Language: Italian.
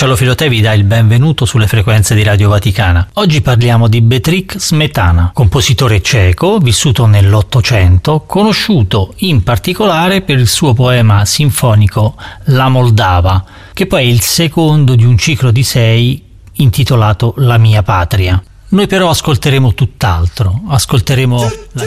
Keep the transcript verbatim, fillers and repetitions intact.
Marcello Filotè vi dà il benvenuto sulle frequenze di Radio Vaticana. Oggi parliamo di Bedřich Smetana, compositore ceco vissuto nell'Ottocento, conosciuto in particolare per il suo poema sinfonico La Moldava, che poi è il secondo di un ciclo di sei intitolato La mia patria. Noi però ascolteremo tutt'altro, ascolteremo la